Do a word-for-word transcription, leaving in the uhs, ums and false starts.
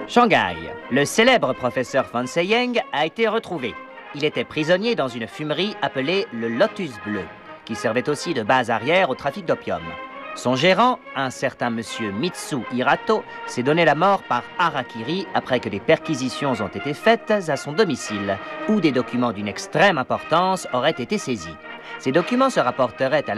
Shanghai. Le célèbre professeur Fan Seyeng a été retrouvé. Il était prisonnier dans une fumerie appelée le Lotus Bleu, qui servait aussi de base arrière au trafic d'opium. Son gérant, un certain monsieur Mitsu Hirato, s'est donné la mort par harakiri après que des perquisitions ont été faites à son domicile, où des documents d'une extrême importance auraient été saisis. Ces documents se rapporteraient à